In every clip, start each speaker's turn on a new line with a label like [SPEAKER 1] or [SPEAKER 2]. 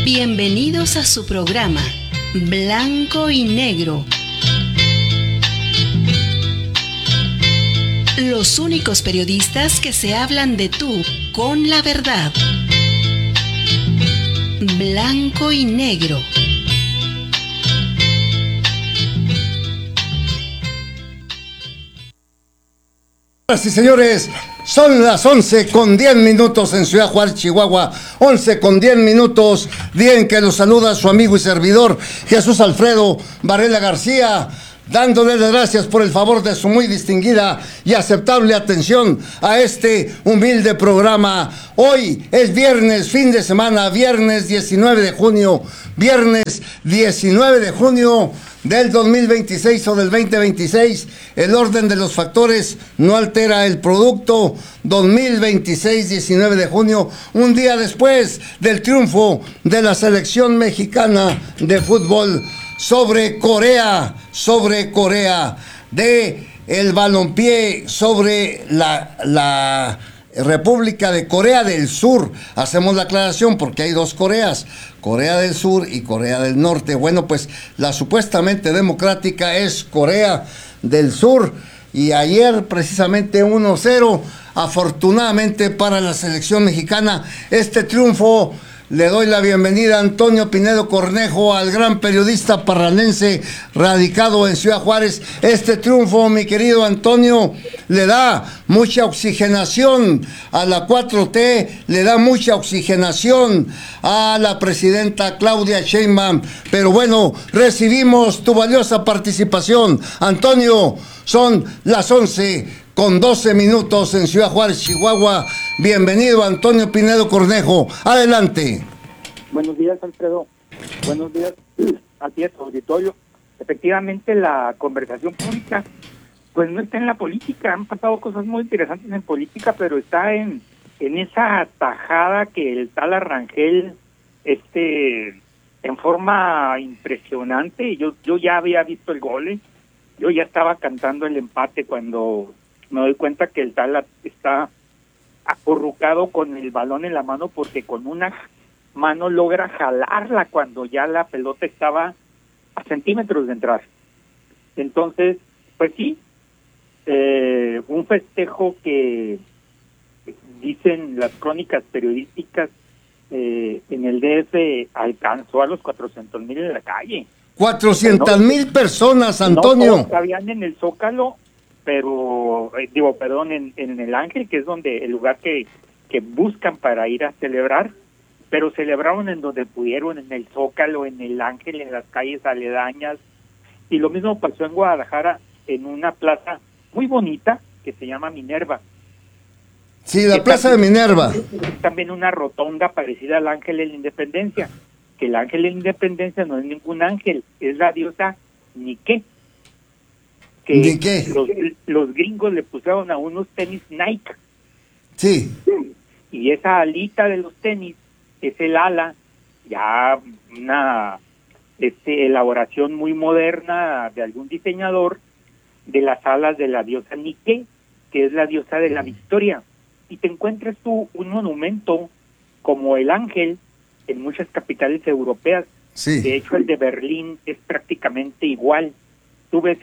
[SPEAKER 1] Bienvenidos a su programa Blanco y Negro. Los únicos periodistas que se hablan de tú con la verdad. Blanco y Negro.
[SPEAKER 2] Sí, señores, son las 11:10 en Ciudad Juárez, Chihuahua. 11:10, día en que los saluda su amigo y servidor Jesús Alfredo Varela García, dándole las gracias por el favor de su muy distinguida y aceptable atención a este humilde programa. Hoy es viernes, fin de semana, viernes 19 de junio, viernes 19 de junio del 2026 o del 2026. El orden de los factores no altera el producto. 2026, 19 de junio, un día después del triunfo de la selección mexicana de fútbol sobre Corea, de el balompié sobre la República de Corea del Sur. Hacemos la aclaración porque hay dos Coreas, Corea del Sur y Corea del Norte. Bueno, pues la supuestamente democrática es Corea del Sur, y ayer precisamente 1-0, afortunadamente para la selección mexicana. Este triunfo le doy la bienvenida a Antonio Pinedo Cornejo, al gran periodista parranense radicado en Ciudad Juárez. Este triunfo, mi querido Antonio, le da mucha oxigenación a la 4T, le da mucha oxigenación a la presidenta Claudia Sheinbaum. Pero bueno, recibimos tu valiosa participación. Antonio, son las 11:12 en Ciudad Juárez, Chihuahua. Bienvenido, Antonio Pinedo Cornejo. Adelante.
[SPEAKER 3] Buenos días, Alfredo. Buenos días a ti, a tu auditorio. Efectivamente, la conversación pública, pues no está en la política. Han pasado cosas muy interesantes en política, pero está en esa tajada que el tal Arrangel, en forma impresionante. Yo ya había visto el gol, yo ya estaba cantando el empate cuando me doy cuenta que el tal está acurrucado con el balón en la mano, porque con una mano logra jalarla cuando ya la pelota estaba a centímetros de entrar. Entonces, pues sí, un festejo que dicen las crónicas periodísticas en el DF alcanzó a los 400,000 en la calle.
[SPEAKER 2] 400,000 personas, Antonio.
[SPEAKER 3] No todos cabían en el Zócalo, pero en el Ángel, que es donde el lugar que buscan para ir a celebrar, pero celebraron en donde pudieron, en el Zócalo, en el Ángel, en las calles aledañas. Y lo mismo pasó en Guadalajara, en una plaza muy bonita que se llama Minerva.
[SPEAKER 2] Sí, la plaza de Minerva.
[SPEAKER 3] Es también una rotonda parecida al Ángel de la Independencia, que el Ángel de la Independencia no es ningún ángel, es la diosa Nike.
[SPEAKER 2] ¿De qué?
[SPEAKER 3] Los gringos le pusieron a unos tenis Nike.
[SPEAKER 2] Sí.
[SPEAKER 3] Y esa alita de los tenis es el ala, ya una elaboración muy moderna de algún diseñador, de las alas de la diosa Nike, que es la diosa de la victoria. Y te encuentras tú un monumento como el Ángel en muchas capitales europeas.
[SPEAKER 2] Sí.
[SPEAKER 3] De hecho, el de Berlín es prácticamente igual. Tú ves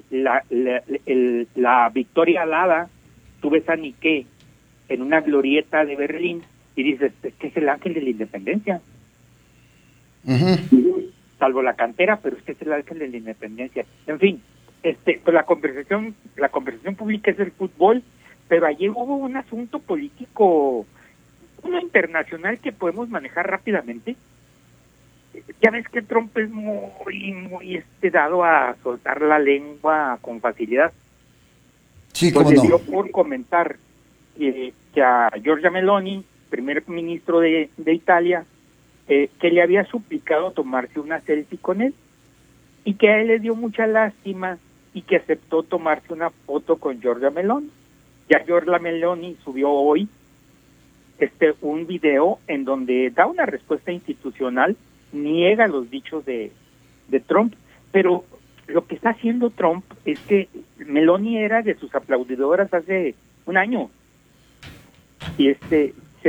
[SPEAKER 3] la victoria alada, tú ves a Nike en una glorieta de Berlín y dices, este es el Ángel de la Independencia.
[SPEAKER 2] Uh-huh.
[SPEAKER 3] Salvo la cantera, pero este es el Ángel de la Independencia. En fin, pues la conversación pública es el fútbol, pero ayer hubo un asunto político, uno internacional que podemos manejar rápidamente. Ya ves que Trump es muy dado a soltar la lengua con facilidad.
[SPEAKER 2] Sí,
[SPEAKER 3] pues
[SPEAKER 2] cómo no.
[SPEAKER 3] Le dio por comentar que a Giorgia Meloni, primer ministro de Italia, que le había suplicado tomarse una selfie con él, y que a él le dio mucha lástima y que aceptó tomarse una foto con Giorgia Meloni. Ya Giorgia Meloni subió hoy un video en donde da una respuesta institucional, niega los dichos de Trump, pero lo que está haciendo Trump es que Meloni era de sus aplaudidoras hace un año, y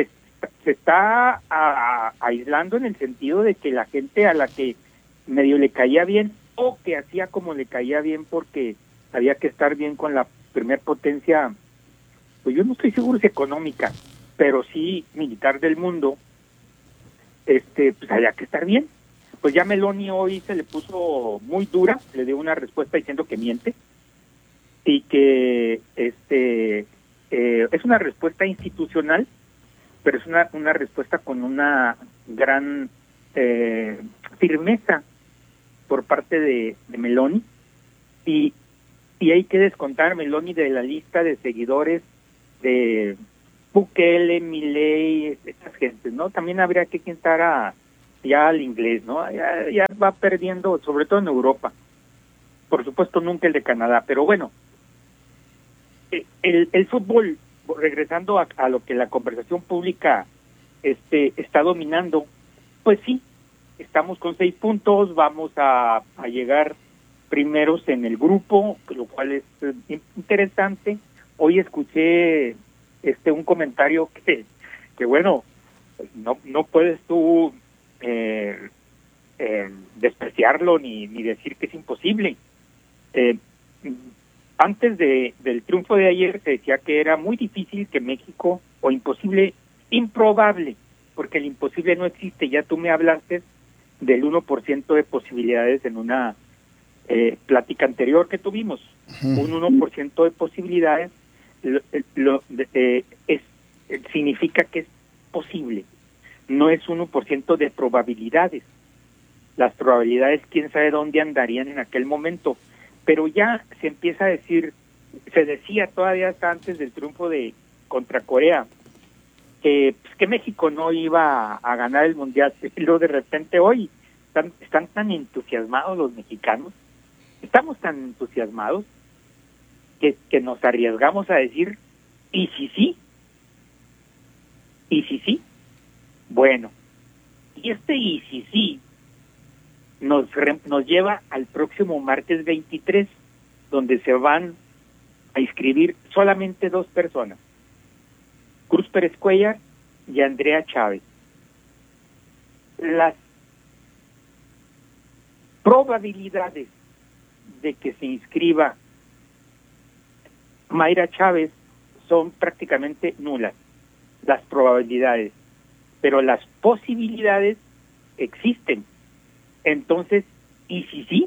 [SPEAKER 3] se está aislando en el sentido de que la gente a la que medio le caía bien o que hacía como le caía bien porque había que estar bien con la primer potencia, pues yo no estoy seguro si económica, pero sí militar del mundo, pues había que estar bien. Pues ya Meloni hoy se le puso muy dura, le dio una respuesta diciendo que miente y que es una respuesta institucional, pero es una respuesta con una gran firmeza por parte de Meloni, y hay que descontar a Meloni de la lista de seguidores de Bukele, Milei, estas gentes, ¿no? También habría que quitar ya al inglés, ¿no? Ya va perdiendo, sobre todo en Europa. Por supuesto, nunca el de Canadá, pero bueno, el fútbol, regresando a lo que la conversación pública está dominando, pues sí, estamos con 6 puntos, vamos a llegar primeros en el grupo, lo cual es interesante. Hoy escuché un comentario que bueno, no puedes tú despreciarlo ni decir que es imposible. Antes del triunfo de ayer se decía que era muy difícil que México, o imposible, improbable, porque el imposible no existe. Ya tú me hablaste del 1% de posibilidades en una plática anterior que tuvimos. Un 1% de posibilidades significa que es posible. No es 1% de probabilidades. Las probabilidades, quién sabe dónde andarían en aquel momento. Pero ya se empieza a decir, se decía todavía hasta antes del triunfo contra Corea, que México no iba a ganar el Mundial. Pero de repente hoy están tan entusiasmados los mexicanos, estamos tan entusiasmados que nos arriesgamos a decir, ¿y si sí? ¿Y si sí? Bueno, y y si sí nos lleva al próximo martes 23, donde se van a inscribir solamente 2 personas, Cruz Pérez Cuellar y Andrea Chávez. Las probabilidades de que se inscriba Mayra Chávez son prácticamente nulas, las probabilidades, pero las posibilidades existen. Entonces, ¿y si sí?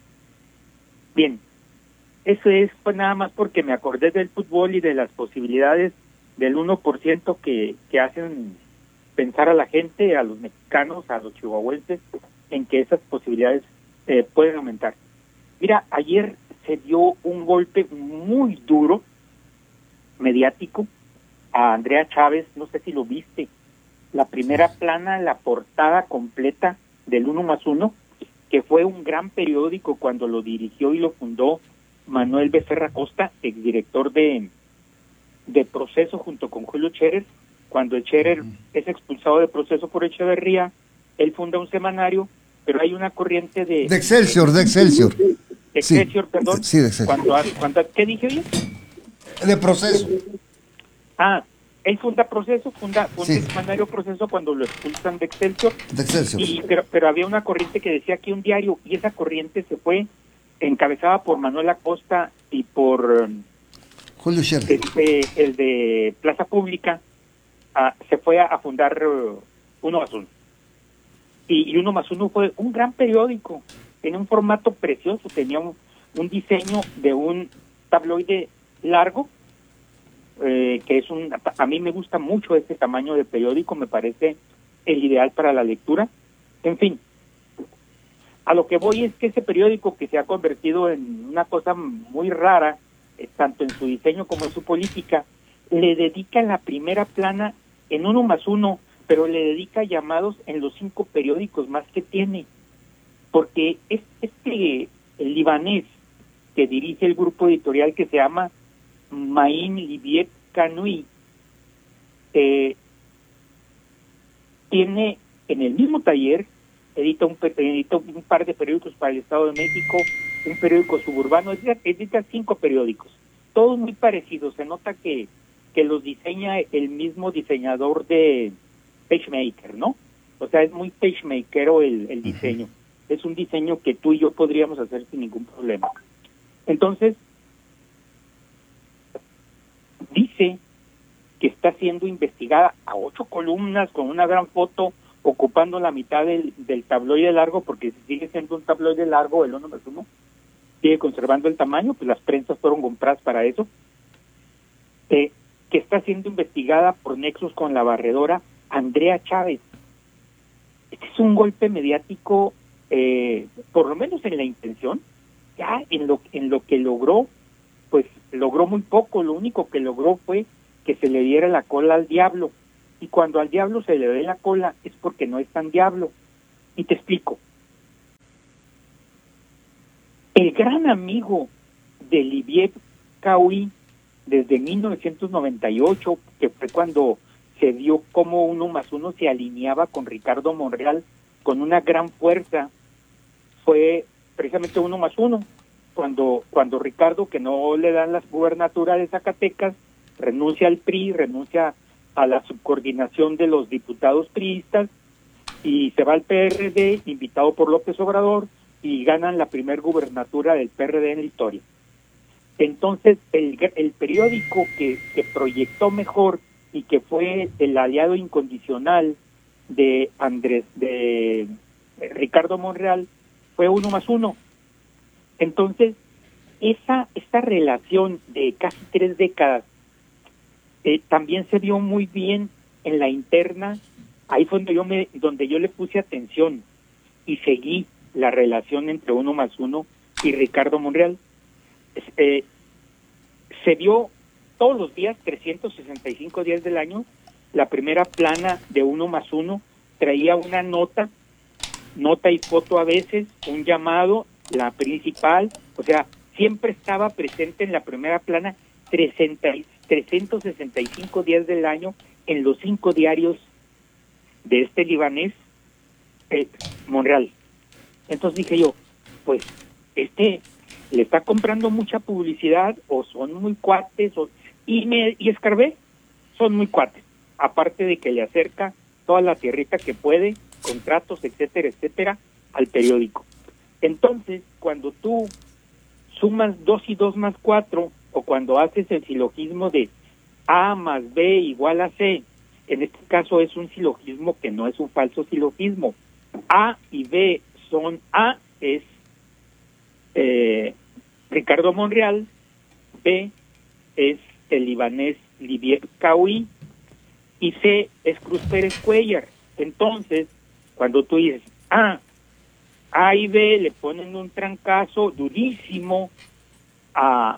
[SPEAKER 3] Bien, eso es pues nada más porque me acordé del fútbol y de las posibilidades del 1% que hacen pensar a la gente, a los mexicanos, a los chihuahuenses, en que esas posibilidades pueden aumentar. Mira, ayer se dio un golpe muy duro, mediático, a Andrea Chávez, no sé si lo viste, la primera plana, la portada completa del 1+1, que fue un gran periódico cuando lo dirigió y lo fundó Manuel Becerra Costa, exdirector de Proceso junto con Julio Scherer. Cuando Scherer es expulsado de Proceso por Echeverría, él funda un semanario, pero hay una corriente de
[SPEAKER 2] Excelsior.
[SPEAKER 3] De Excelsior,
[SPEAKER 2] Sí,
[SPEAKER 3] perdón.
[SPEAKER 2] sí, de Excelsior.
[SPEAKER 3] ¿Qué dije bien?
[SPEAKER 2] De Proceso.
[SPEAKER 3] Él funda Proceso, funda
[SPEAKER 2] Sí.
[SPEAKER 3] el semanario Proceso cuando lo expulsan de Excelsior.
[SPEAKER 2] De Excelsior.
[SPEAKER 3] Pero había una corriente que decía que un diario, y esa corriente se fue encabezada por Manuel Acosta y por
[SPEAKER 2] Julio Scherer.
[SPEAKER 3] el de Plaza Pública, se fue a fundar 1+1. Y 1+1 fue un gran periódico, tenía un formato precioso, tenía un diseño de un tabloide largo, que es a mí me gusta mucho este tamaño de periódico, me parece el ideal para la lectura. En fin, a lo que voy es que ese periódico, que se ha convertido en una cosa muy rara, tanto en su diseño como en su política, le dedica la primera plana en 1+1, pero le dedica llamados en los 5 periódicos más que tiene, porque el libanés que dirige el grupo editorial, que se llama Maïm Liviet Kanui, tiene en el mismo taller, edita un par de periódicos para el Estado de México, un periódico suburbano, edita 5 periódicos, todos muy parecidos. Se nota que los diseña el mismo diseñador de pagemaker, ¿no? O sea, es muy pagemakero el diseño. Es un diseño que tú y yo podríamos hacer sin ningún problema. Entonces, dice que está siendo investigada a 8 columnas con una gran foto ocupando la mitad del tabloide largo, porque sigue siendo un tabloide largo, el 1+1, sigue conservando el tamaño, pues las prensas fueron compradas para eso, que está siendo investigada por nexos con la barredora Andrea Chávez. Este es un golpe mediático, por lo menos en la intención. Ya en lo que logró, pues logró muy poco. Lo único que logró fue que se le diera la cola al diablo, y cuando al diablo se le dé la cola es porque no es tan diablo. Y te explico. El gran amigo de Liev Kauy desde 1998, que fue cuando se vio cómo 1+1 se alineaba con Ricardo Monreal con una gran fuerza, fue precisamente 1+1, cuando Ricardo, que no le dan las gubernaturas de Zacatecas, renuncia al PRI, renuncia a la subcoordinación de los diputados priistas y se va al PRD, invitado por López Obrador, y ganan la primer gubernatura del PRD en la historia. Entonces, el periódico que proyectó mejor y que fue el aliado incondicional de Ricardo Monreal fue 1+1. Entonces, esta relación de casi 3 décadas también se vio muy bien en la interna. Ahí fue donde yo le puse atención y seguí la relación entre 1+1 y Ricardo Monreal. Se vio todos los días, 365 días del año, la primera plana de 1+1 traía una nota y foto a veces, un llamado, la principal, o sea, siempre estaba presente en la primera plana 365 días del año en los 5 diarios de este libanés, Monreal. Entonces dije yo, pues le está comprando mucha publicidad, o son muy cuates, y escarbé, son muy cuates, aparte de que le acerca toda la tierrita que puede, contratos, etcétera, etcétera, al periódico. Entonces, cuando tú sumas 2 y 2 más 4, o cuando haces el silogismo de A más B igual a C, en este caso es un silogismo que no es un falso silogismo. A y B son A, es Ricardo Monreal, B es el libanés Liev Kauy, y C es Cruz Pérez Cuéllar. Entonces, cuando tú dices A y B le ponen un trancazo durísimo a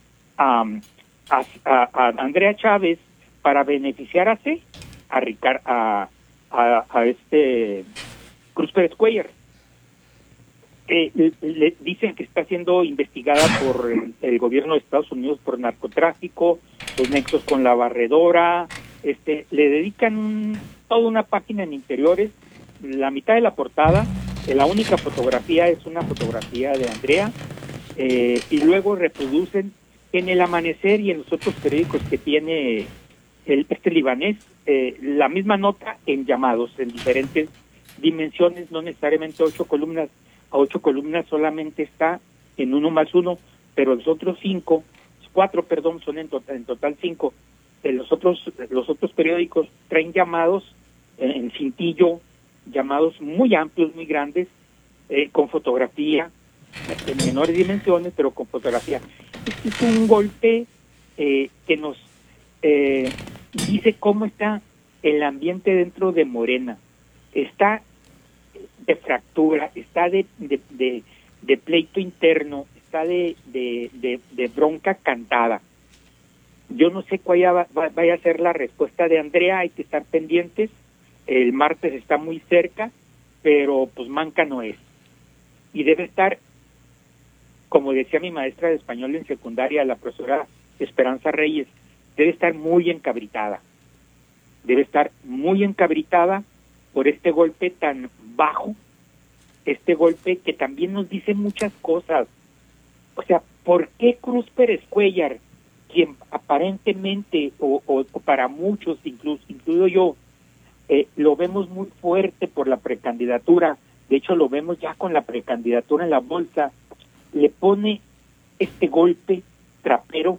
[SPEAKER 3] Andrea Chávez para beneficiar a C, a Cruz Pérez Cuéllar. Le dicen que está siendo investigada por el gobierno de Estados Unidos por narcotráfico, los nexos con la barredora. Le dedican toda una página en interiores, la mitad de la portada, la única fotografía es una fotografía de Andrea, y luego reproducen en El Amanecer y en los otros periódicos que tiene este libanés, la misma nota en llamados, en diferentes dimensiones, no necesariamente 8 columnas. A 8 columnas solamente está en 1+1, pero los otros 4, son en total 5. Los otros periódicos traen llamados en cintillo, llamados muy amplios, muy grandes, con fotografía, en menores dimensiones, pero con fotografía. Este es un golpe que nos dice cómo está el ambiente dentro de Morena. Está de fractura, está de pleito interno, está de bronca cantada. Yo no sé cuál vaya a ser la respuesta de Andrea, hay que estar pendientes. El martes está muy cerca, pero pues manca no es. Y debe estar, como decía mi maestra de español en secundaria, la profesora Esperanza Reyes, debe estar muy encabritada. Debe estar muy encabritada por este golpe tan bajo, este golpe que también nos dice muchas cosas. O sea, ¿por qué Cruz Pérez Cuéllar, quien aparentemente, o para muchos, incluido yo, lo vemos muy fuerte por la precandidatura. De hecho, lo vemos ya con la precandidatura en la bolsa. Le pone este golpe trapero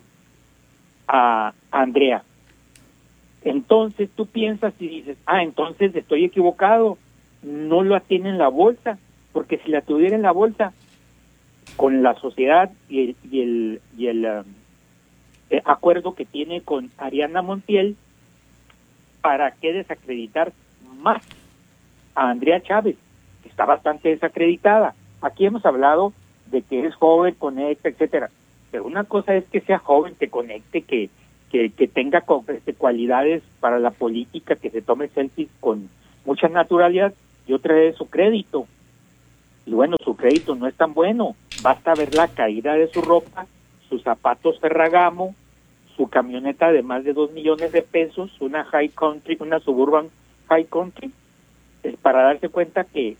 [SPEAKER 3] a Andrea. Entonces tú piensas y dices, entonces estoy equivocado, no lo tiene en la bolsa, porque si la tuviera en la bolsa, con la sociedad y el acuerdo que tiene con Ariadna Montiel, ¿para qué desacreditar más a Andrea Chávez, que está bastante desacreditada? Aquí hemos hablado de que es joven, conecta, etcétera, pero una cosa es que sea joven, que conecte, que tenga cualidades para la política, que se tome selfies con mucha naturalidad, y otra es su crédito. Y bueno, su crédito no es tan bueno, basta ver la caída de su ropa, sus zapatos Ferragamo, su camioneta de más de 2 millones de pesos, una High Country, una Suburban High Country, es para darse cuenta que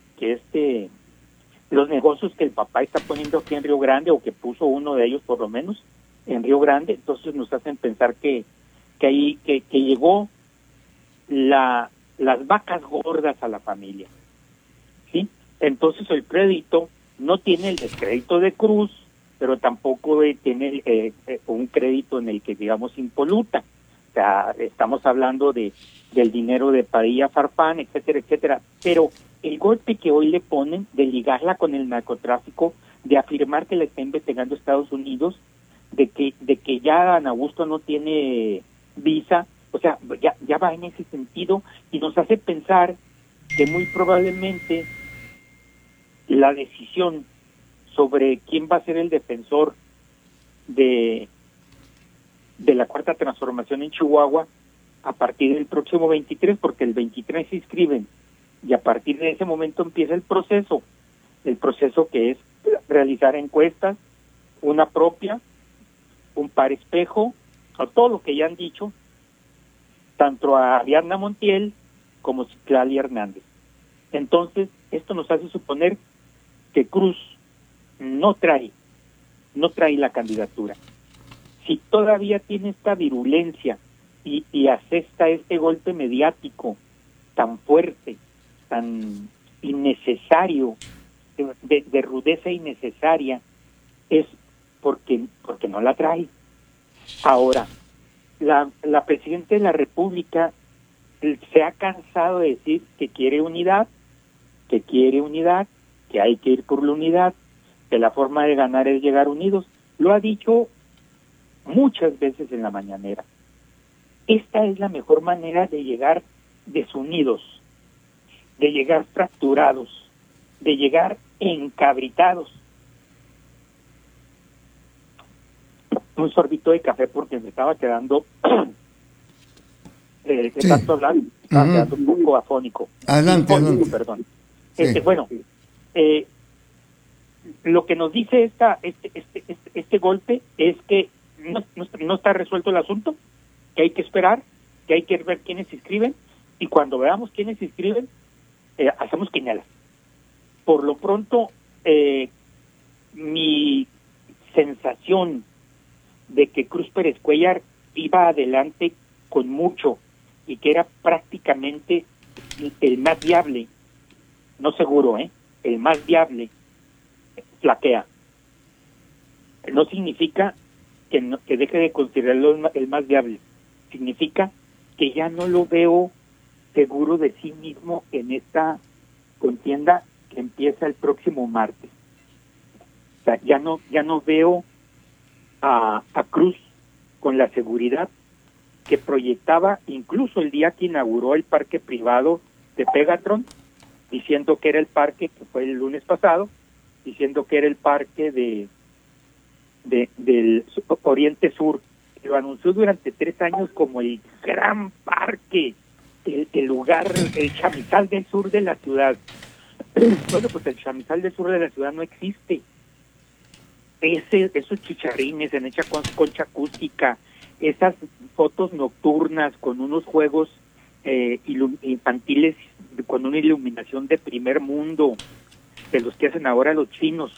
[SPEAKER 3] los negocios que el papá está poniendo aquí en Río Grande, o que puso uno de ellos por lo menos en Río Grande, entonces nos hacen pensar que llegó las vacas gordas a la familia, ¿sí? Entonces el crédito no tiene el descrédito de Cruz, pero tampoco tiene un crédito en el que, digamos, impoluta. O sea, estamos hablando del dinero de Padilla Farfán, etcétera, etcétera. Pero el golpe que hoy le ponen de ligarla con el narcotráfico, de afirmar que la está investigando Estados Unidos, de que ya Ana Augusto no tiene visa, o sea, ya va en ese sentido, y nos hace pensar que muy probablemente la decisión sobre quién va a ser el defensor de la Cuarta Transformación en Chihuahua a partir del próximo 23, porque el 23 se inscriben, y a partir de ese momento empieza el proceso que es realizar encuestas, una propia, un par espejo, o todo lo que ya han dicho, tanto a Ariadna Montiel como a Citlali Hernández. Entonces, esto nos hace suponer que Cruz no trae la candidatura. Si todavía tiene esta virulencia y asesta este golpe mediático tan fuerte, tan innecesario, de rudeza innecesaria, es porque no la trae. Ahora, la Presidenta de la República se ha cansado de decir que quiere unidad, que hay que ir por la unidad, que la forma de ganar es llegar unidos. Lo ha dicho muchas veces en la mañanera. Esta es la mejor manera de llegar desunidos, de llegar fracturados, de llegar encabritados. Un sorbito de café porque me estaba quedando tanto hablar, estaba quedando un poco afónico.
[SPEAKER 2] Adelante.
[SPEAKER 3] Perdón.
[SPEAKER 2] Sí.
[SPEAKER 3] Bueno, lo que nos dice este golpe es que no está resuelto el asunto, que hay que esperar, que hay que ver quiénes se inscriben, y cuando veamos quiénes se inscriben, hacemos quinielas. Por lo pronto, mi sensación de que Cruz Pérez Cuéllar iba adelante con mucho y que era prácticamente el más viable, no seguro, el más viable, flaquea. No significa que deje de considerarlo el más viable, significa que ya no lo veo seguro de sí mismo en esta contienda que empieza el próximo martes. O sea, ya no veo a Cruz con la seguridad que proyectaba incluso el día que inauguró el parque privado de Pegatron, diciendo que era el parque, que fue el lunes pasado, diciendo que era el parque del Oriente Sur, que lo anunció durante 3 años como el gran parque, el lugar, el chamizal del sur de la ciudad. Bueno, pues el chamizal del sur de la ciudad no existe. Esos chicharrines en hecha concha acústica, esas fotos nocturnas con unos juegos infantiles con una iluminación de primer mundo, de los que hacen ahora los chinos,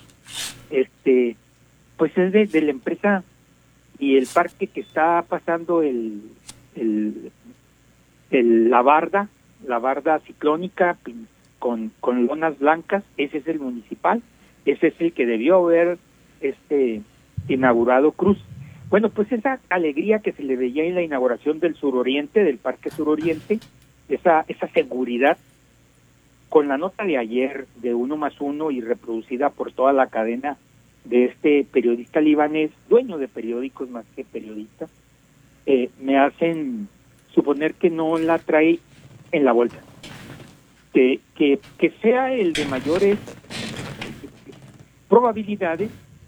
[SPEAKER 3] pues es de la empresa, y el parque que está pasando la barda la barda ciclónica con lonas blancas, ese es el municipal, ese es el que debió haber inaugurado Cruz. Bueno, pues esa alegría que se le veía en la inauguración del suroriente, del Parque Suroriente, esa seguridad, con la nota de ayer de 1+1 y reproducida por toda la cadena de este periodista libanés, dueño de periódicos más que periodista, me hacen suponer que no la trae en la bolsa. Que sea el de mayores probabilidades,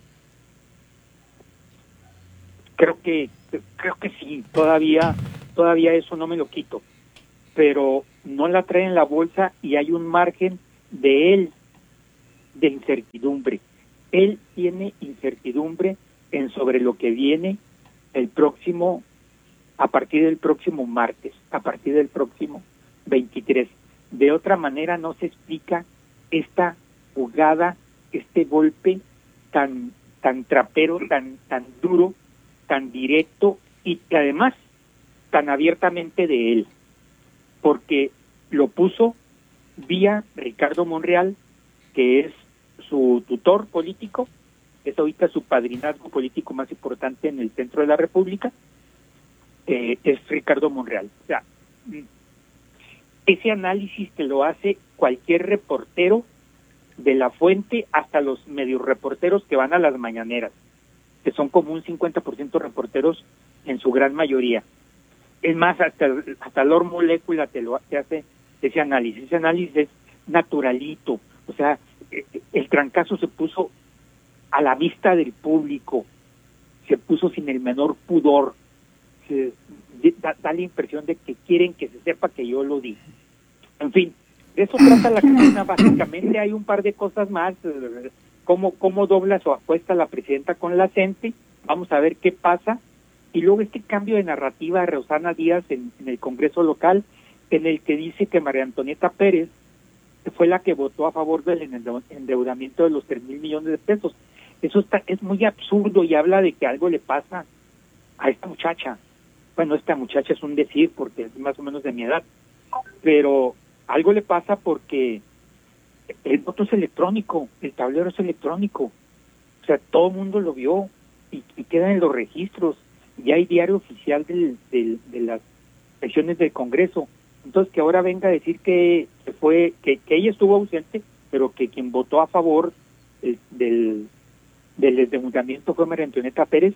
[SPEAKER 3] creo que sí, todavía eso no me lo quito, pero no la trae en la bolsa y hay un margen de incertidumbre. Él tiene incertidumbre sobre lo que viene a partir del próximo martes, a partir del próximo 23. De otra manera no se explica esta jugada, este golpe tan trapero, tan duro, tan directo y además tan abiertamente de él, porque lo puso vía Ricardo Monreal, que es su tutor político, es ahorita su padrinazgo político más importante en el centro de la República, es Ricardo Monreal. O sea, ese análisis que lo hace cualquier reportero de La Fuente hasta los medios reporteros que van a las mañaneras, que son como un 50% reporteros en su gran mayoría. Es más, hasta Lord Molécula te hace ese análisis. Ese análisis es naturalito. O sea, el trancazo se puso a la vista del público, se puso sin el menor pudor. Da la impresión de que quieren que se sepa que yo lo dije. En fin, de eso trata la cadena. Básicamente hay un par de cosas más. Cómo dobla su apuesta la presidenta con la gente, vamos a ver qué pasa, y luego este cambio de narrativa de Rosana Díaz en el Congreso local, en el que dice que María Antonieta Pérez fue la que votó a favor del endeudamiento de los 3,000 millones de pesos. Eso es muy absurdo y habla de que algo le pasa a esta muchacha. Bueno, esta muchacha es un decir porque es más o menos de mi edad, pero algo le pasa porque el voto es electrónico, el tablero es electrónico, o sea, todo el mundo lo vio y queda en los registros, y hay diario oficial de las sesiones del Congreso. Entonces, que ahora venga a decir que ella estuvo ausente, pero que quien votó a favor del endeudamiento fue María Antonieta Pérez,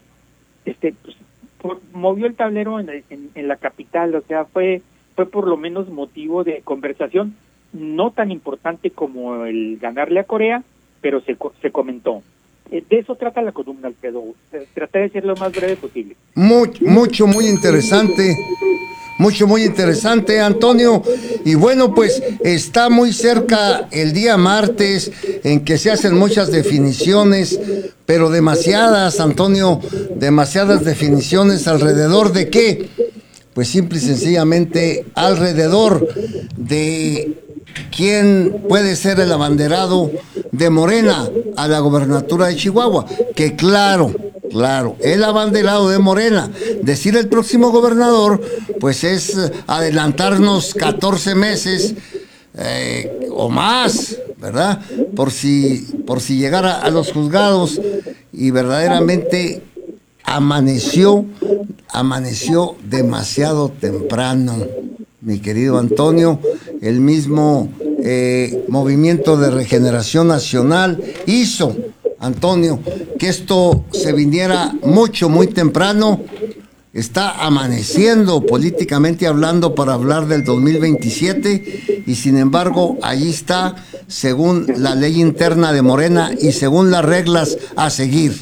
[SPEAKER 3] movió el tablero en la capital. O sea, fue por lo menos motivo de conversación, no tan importante como el ganarle a Corea, pero se comentó. De eso trata la columna, Alfredo. Traté de ser lo más breve posible.
[SPEAKER 2] Muy interesante. Muy interesante, Antonio. Y bueno, pues está muy cerca el día martes en que se hacen muchas definiciones, pero demasiadas, Antonio, demasiadas definiciones. ¿Alrededor de qué? Pues simple y sencillamente alrededor de quién puede ser el abanderado de Morena a la gobernatura de Chihuahua, que claro, el abanderado de Morena. Decir el próximo gobernador, pues es adelantarnos 14 meses o más, ¿verdad? Por si llegara a los juzgados, y verdaderamente amaneció demasiado temprano, mi querido Antonio. El mismo Movimiento de Regeneración Nacional hizo, Antonio, que esto se viniera muy temprano. Está amaneciendo políticamente hablando para hablar del 2027, y sin embargo allí está, según la ley interna de Morena y según las reglas a seguir.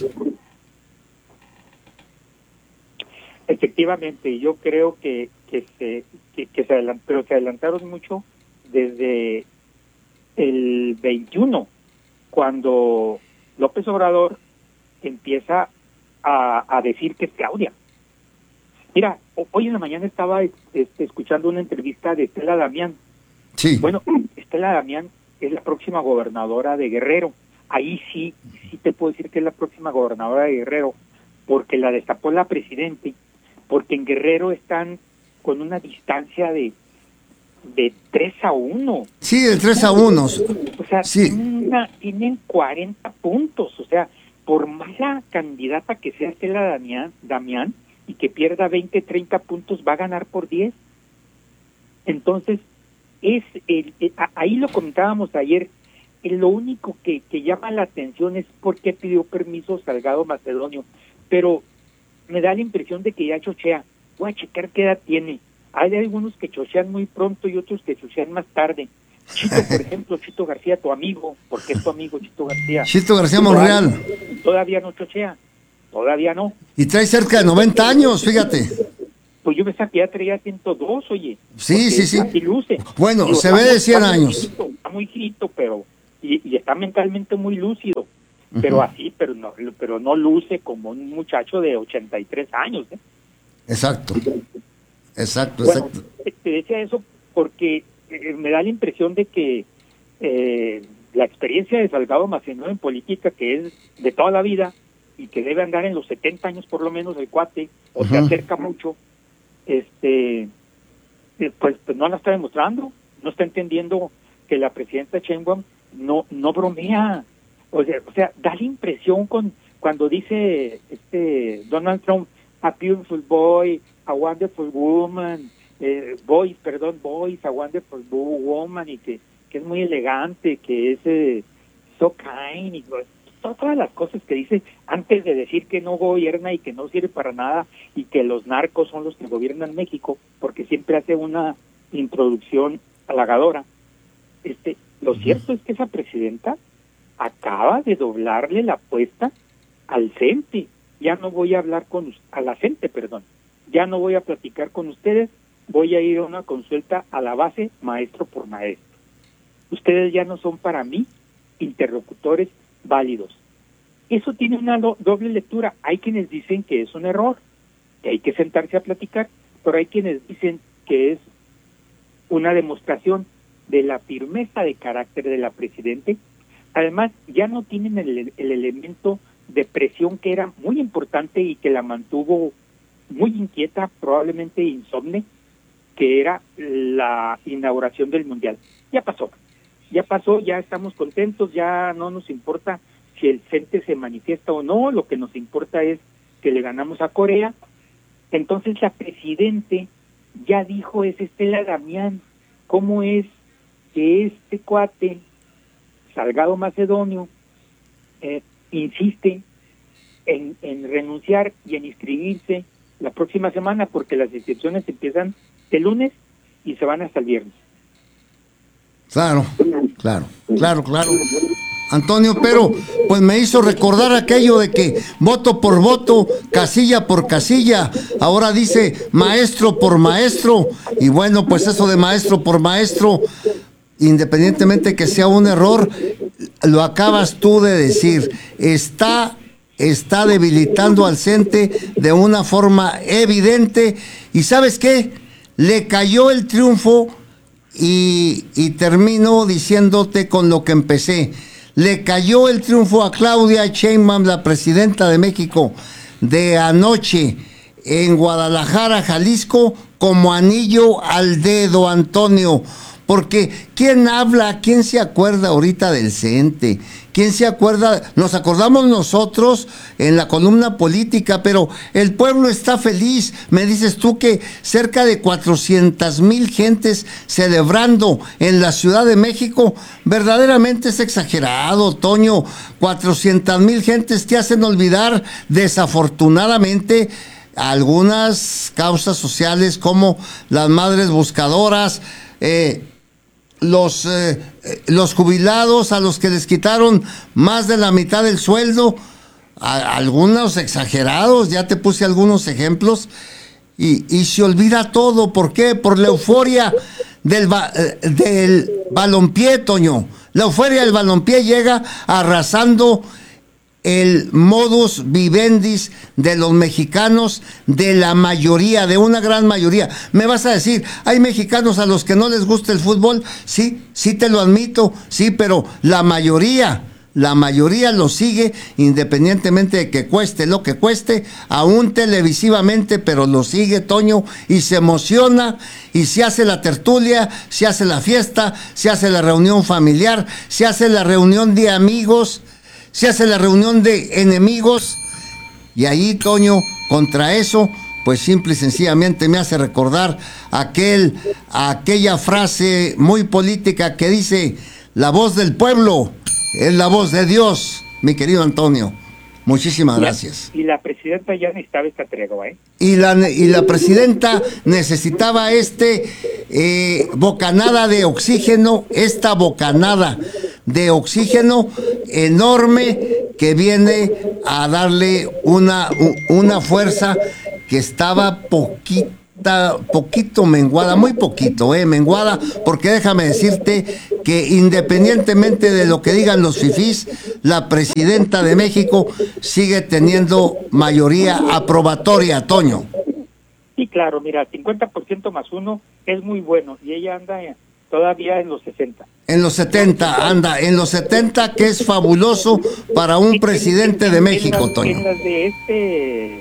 [SPEAKER 3] Efectivamente, yo creo que se adelantaron mucho desde el 21, cuando López Obrador empieza a decir que es Claudia. Mira, hoy en la mañana estaba escuchando una entrevista de Estela Damián.
[SPEAKER 2] Sí.
[SPEAKER 3] Bueno, Estela Damián es la próxima gobernadora de Guerrero. Ahí sí te puedo decir que es la próxima gobernadora de Guerrero, porque la destapó la presidente, porque en Guerrero están con una distancia de de 3-1.
[SPEAKER 2] Sí, de 3-1.
[SPEAKER 3] O sea,
[SPEAKER 2] sí.
[SPEAKER 3] Tienen 40 puntos. O sea, por mala candidata que sea Estela Damián y que pierda 20, 30 puntos, va a ganar por 10. Entonces, ahí lo comentábamos ayer, lo único que llama la atención es por qué pidió permiso Salgado Macedonio, pero me da la impresión de que ya chochea. Voy a checar qué edad tiene. Hay algunos que chochean muy pronto y otros que chochean más tarde. Chito, por ejemplo, Chito García, tu amigo, porque es tu amigo Chito García.
[SPEAKER 2] Chito García Monreal.
[SPEAKER 3] Todavía no chochea, todavía no.
[SPEAKER 2] Y trae cerca de 90 años, fíjate.
[SPEAKER 3] Pues yo pensaba que ya traía 102, oye.
[SPEAKER 2] Sí, sí.
[SPEAKER 3] Así luce.
[SPEAKER 2] Bueno, digo, se ve de 100 años.
[SPEAKER 3] Está muy girito, pero y está mentalmente muy lúcido. Pero así, pero no luce como un muchacho de 83 años.
[SPEAKER 2] Exacto.
[SPEAKER 3] Bueno, te decía eso porque me da la impresión de que la experiencia de Salgado Macedonio en política, que es de toda la vida y que debe andar en los 70 años por lo menos el cuate, o se acerca mucho, pues no la está demostrando, no está entendiendo que la presidenta Sheinbaum no bromea. O sea, da la impresión cuando dice Donald Trump, a beautiful boy, a wonderful woman, boys, a wonderful woman, y que es muy elegante, que es so kind, y todas las cosas que dice antes de decir que no gobierna y que no sirve para nada y que los narcos son los que gobiernan México, porque siempre hace una introducción halagadora. Lo cierto es que esa presidenta acaba de doblarle la apuesta al CENTE. Ya no voy a hablar a la CENTE, ya no voy a platicar con ustedes, voy a ir a una consulta a la base maestro por maestro. Ustedes ya no son para mí interlocutores válidos. Eso tiene una doble lectura. Hay quienes dicen que es un error, que hay que sentarse a platicar, pero hay quienes dicen que es una demostración de la firmeza de carácter de la presidente. Además, ya no tienen el elemento de presión que era muy importante y que la mantuvo muy inquieta, probablemente insomne, que era la inauguración del Mundial. Ya pasó, ya estamos contentos, ya no nos importa si el CENTE se manifiesta o no, lo que nos importa es que le ganamos a Corea. Entonces la presidente ya dijo, es Estela Damián, ¿cómo es que este cuate, Salgado Macedonio, insiste en renunciar y en inscribirse la próxima semana, porque las inscripciones empiezan el lunes y se van hasta el viernes?
[SPEAKER 2] Claro. Antonio, pero pues me hizo recordar aquello de que voto por voto, casilla por casilla, ahora dice maestro por maestro, y bueno, pues eso de maestro por maestro, independientemente que sea un error, lo acabas tú de decir, está debilitando al CENTE de una forma evidente, y ¿sabes qué? Le cayó el triunfo, y termino diciéndote con lo que empecé. Le cayó el triunfo a Claudia Sheinbaum, la presidenta de México, de anoche en Guadalajara, Jalisco, como anillo al dedo, Antonio. Porque ¿quién habla? ¿Quién se acuerda ahorita del CENTE? ¿Quién se acuerda? Nos acordamos nosotros en la columna política, pero el pueblo está feliz. Me dices tú que cerca de 400,000 gentes celebrando en la Ciudad de México. Verdaderamente es exagerado, Toño. 400,000 gentes te hacen olvidar, desafortunadamente, algunas causas sociales como las madres buscadoras, los jubilados a los que les quitaron más de la mitad del sueldo, algunos exagerados, ya te puse algunos ejemplos, y se olvida todo. ¿Por qué? Por la euforia del balompié, Toño. La euforia del balompié llega arrasando el modus vivendi de los mexicanos, de la mayoría, de una gran mayoría. Me vas a decir, hay mexicanos a los que no les gusta el fútbol, sí te lo admito, sí, pero la mayoría la mayoría lo sigue, independientemente de que cueste lo que cueste, aún televisivamente, pero lo sigue, Toño, y se emociona, y se hace la tertulia, se hace la fiesta, se hace la reunión familiar, se hace la reunión de amigos, se hace la reunión de enemigos, y ahí, Toño, contra eso, pues simple y sencillamente me hace recordar aquella frase muy política que dice: la voz del pueblo es la voz de Dios, mi querido Antonio. Muchísimas gracias.
[SPEAKER 3] Y la presidenta ya necesitaba esta tregua, ¿eh?
[SPEAKER 2] Y la presidenta necesitaba bocanada de oxígeno, esta bocanada de oxígeno enorme que viene a darle una fuerza que estaba poquito menguada, muy poquito, menguada, porque déjame decirte que independientemente de lo que digan los fifís, la presidenta de México sigue teniendo mayoría aprobatoria, Toño.
[SPEAKER 3] Sí, claro, mira, 50% más 1 es muy bueno, y ella anda todavía en los 60.
[SPEAKER 2] En los 70, anda, en los 70, que es fabuloso para un presidente de México, Toño.
[SPEAKER 3] En las de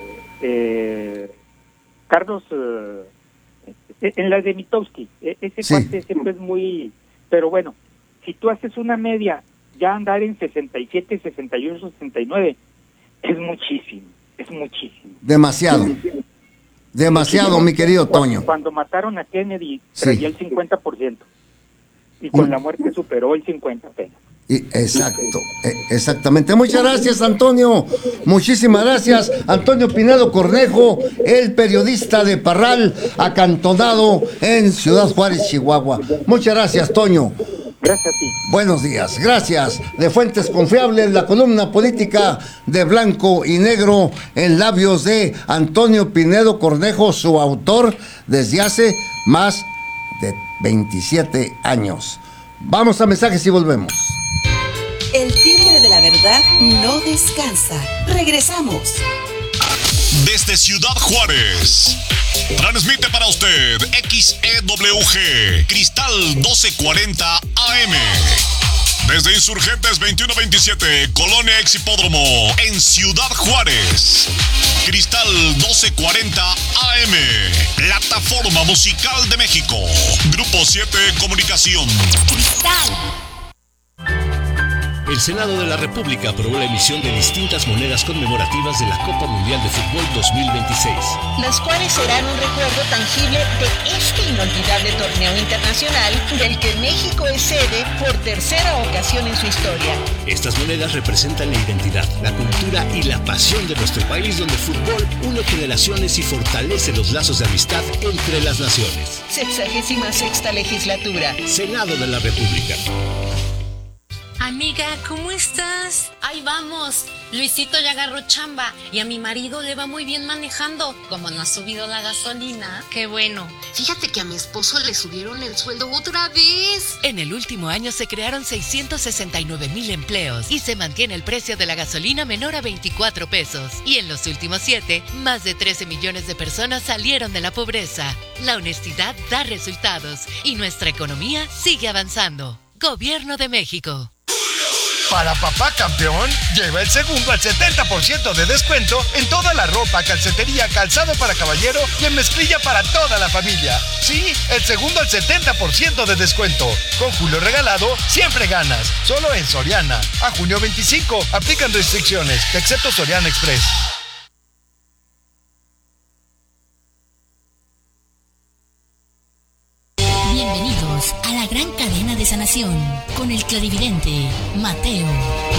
[SPEAKER 3] Carlos, en las de Mitowski, ese cuate siempre es muy... Pero bueno, si tú haces una media, ya andar en 67, 61, 69, es muchísimo.
[SPEAKER 2] Demasiado, mi querido Toño.
[SPEAKER 3] Cuando mataron a Kennedy, traía el 50%, y con la muerte superó el 50% apenas.
[SPEAKER 2] Exactamente. Muchas gracias, Antonio. Muchísimas gracias, Antonio Pinedo Cornejo, el periodista de Parral, acantonado en Ciudad Juárez, Chihuahua. Muchas gracias, Toño.
[SPEAKER 3] Gracias a ti.
[SPEAKER 2] Buenos días, gracias. De fuentes confiables, la columna política de Blanco y Negro en labios de Antonio Pinedo Cornejo, su autor desde hace más de 27 años. Vamos a mensajes y volvemos.
[SPEAKER 1] El timbre de la verdad no descansa. Regresamos.
[SPEAKER 4] Desde Ciudad Juárez, transmite para usted XEWG Cristal 1240 AM. Desde Insurgentes 2127, Colonia Exhipódromo, en Ciudad Juárez. Cristal 1240 AM, plataforma musical de México. Grupo 7 Comunicación.
[SPEAKER 5] Cristal.
[SPEAKER 6] El Senado de la República aprobó la emisión de distintas monedas conmemorativas de la Copa Mundial de Fútbol 2026.
[SPEAKER 5] Las cuales serán un recuerdo tangible de este inolvidable torneo internacional del que México es sede por tercera ocasión en su historia.
[SPEAKER 6] Estas monedas representan la identidad, la cultura y la pasión de nuestro país, donde el fútbol une generaciones y fortalece los lazos de amistad entre las naciones.
[SPEAKER 5] 66ª legislatura.
[SPEAKER 6] Senado de la República.
[SPEAKER 7] Amiga, ¿cómo estás?
[SPEAKER 8] Ahí vamos. Luisito ya agarró chamba y a mi marido le va muy bien manejando. Como no ha subido la gasolina.
[SPEAKER 7] Qué bueno.
[SPEAKER 8] Fíjate que a mi esposo le subieron el sueldo otra vez.
[SPEAKER 9] En el último año se crearon 669,000 empleos y se mantiene el precio de la gasolina menor a 24 pesos. Y en los últimos 7, más de 13 millones de personas salieron de la pobreza. La honestidad da resultados y nuestra economía sigue avanzando. Gobierno de México.
[SPEAKER 10] Para papá campeón, lleva el segundo al 70% de descuento en toda la ropa, calcetería, calzado para caballero y en mezclilla para toda la familia. Sí, el segundo al 70% de descuento. Con Julio Regalado, siempre ganas. Solo en Soriana. A junio 25, aplican restricciones, excepto Soriana Express.
[SPEAKER 11] Bienvenidos a la gran cadena de sanación con el clarividente Mateo.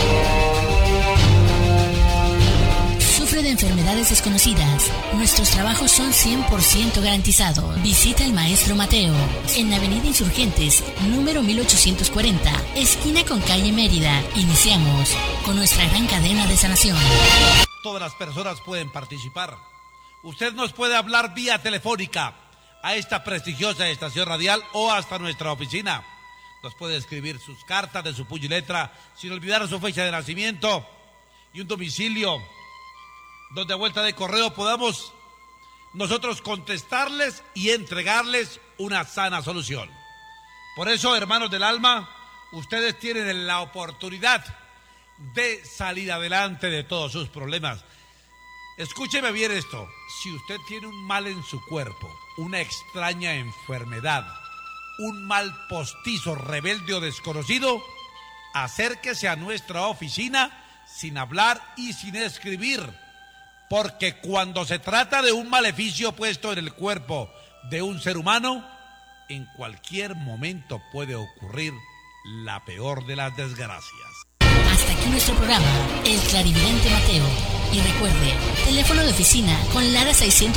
[SPEAKER 11] Sufre de enfermedades desconocidas. Nuestros trabajos son 100% garantizados. Visita al maestro Mateo en Avenida Insurgentes, número 1840, esquina con calle Mérida. Iniciamos con nuestra gran cadena de sanación.
[SPEAKER 12] Todas las personas pueden participar. Usted nos puede hablar vía telefónica a esta prestigiosa estación radial o hasta nuestra oficina. Nos puede escribir sus cartas de su puño y letra sin olvidar su fecha de nacimiento y un domicilio donde a vuelta de correo podamos nosotros contestarles y entregarles una sana solución. Por eso, hermanos del alma, ustedes tienen la oportunidad de salir adelante de todos sus problemas. Escúcheme bien esto. Si usted tiene un mal en su cuerpo, una extraña enfermedad, un mal postizo, rebelde o desconocido, acérquese a nuestra oficina sin hablar y sin escribir, porque cuando se trata de un maleficio puesto en el cuerpo de un ser humano, en cualquier momento puede ocurrir la peor de las desgracias.
[SPEAKER 11] Hasta aquí nuestro programa, El Clarividente Mateo. Y recuerde, teléfono de oficina con Lara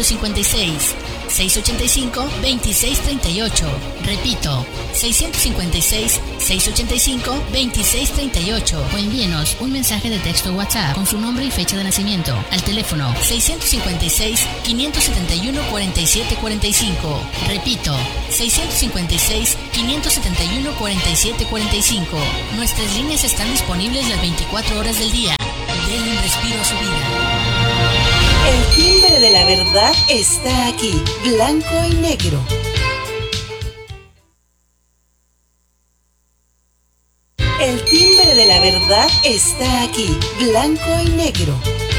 [SPEAKER 11] 656-685-2638. Repito, 656-685-2638. O envíenos un mensaje de texto WhatsApp con su nombre y fecha de nacimiento al teléfono 656-571-4745. Repito, 656-571-4745. Nuestras líneas están disponibles las 24 horas del día. Denle un respiro a su vida.
[SPEAKER 1] El timbre de la verdad está aquí, blanco y negro. El timbre de la verdad está aquí, blanco y negro.